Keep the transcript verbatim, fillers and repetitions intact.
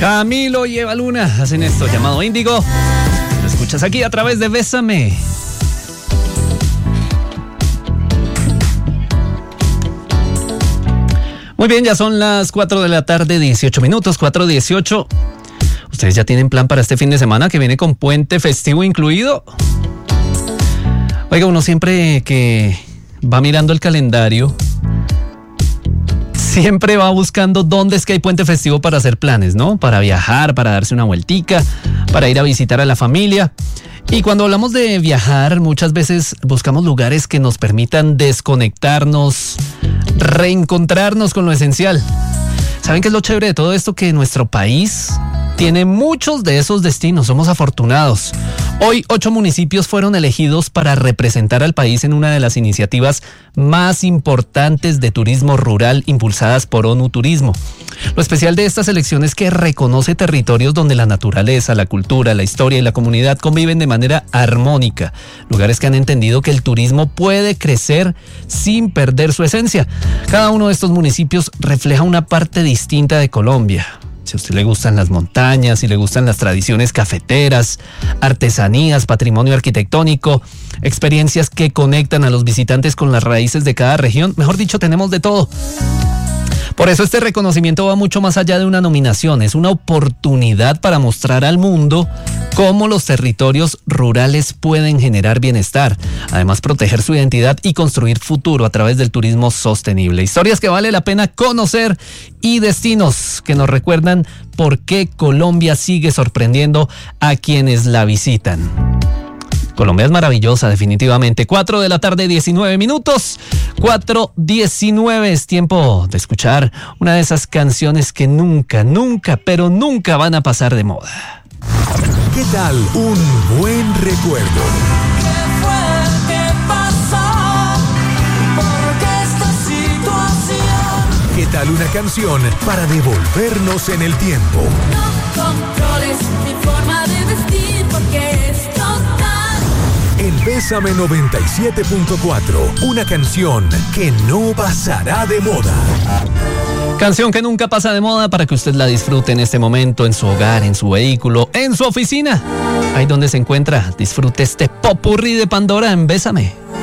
Camilo y Eva Luna hacen esto llamado Índigo. Lo escuchas aquí a través de Bésame. Muy bien, ya son las cuatro de la tarde, dieciocho minutos, cuatro dieciocho. ¿Ustedes ya tienen plan para este fin de semana que viene con puente festivo incluido? Oiga, uno siempre que va mirando el calendario, siempre va buscando dónde es que hay puente festivo para hacer planes, ¿no? Para viajar, para darse una vueltica, para ir a visitar a la familia. Y cuando hablamos de viajar, muchas veces buscamos lugares que nos permitan desconectarnos, reencontrarnos con lo esencial. ¿Saben qué es lo chévere de todo esto? Que nuestro país tiene muchos de esos destinos, somos afortunados. Hoy, ocho municipios fueron elegidos para representar al país en una de las iniciativas más importantes de turismo rural impulsadas por ONU Turismo. Lo especial de esta selección es que reconoce territorios donde la naturaleza, la cultura, la historia y la comunidad conviven de manera armónica. Lugares que han entendido que el turismo puede crecer sin perder su esencia. Cada uno de estos municipios refleja una parte distinta de Colombia. Si a usted le gustan las montañas, si le gustan las tradiciones cafeteras, artesanías, patrimonio arquitectónico, experiencias que conectan a los visitantes con las raíces de cada región, mejor dicho, tenemos de todo. Por eso este reconocimiento va mucho más allá de una nominación, es una oportunidad para mostrar al mundo cómo los territorios rurales pueden generar bienestar, además proteger su identidad y construir futuro a través del turismo sostenible. Historias que vale la pena conocer y destinos que nos recuerdan por qué Colombia sigue sorprendiendo a quienes la visitan. Colombia es maravillosa, definitivamente. cuatro de la tarde, diecinueve minutos. cuatro diecinueve, es tiempo de escuchar una de esas canciones que nunca, nunca, pero nunca van a pasar de moda. ¿Qué tal un buen recuerdo? ¿Qué fue que pasó? ¿Por qué esta situación? ¿Qué tal una canción para devolvernos en el tiempo? No controles mi forma de vestir porque es total. En Bésame noventa y siete punto cuatro, una canción que no pasará de moda. Canción que nunca pasa de moda para que usted la disfrute en este momento, en su hogar, en su vehículo, en su oficina. Ahí donde se encuentra, disfrute este popurrí de Pandora en Bésame.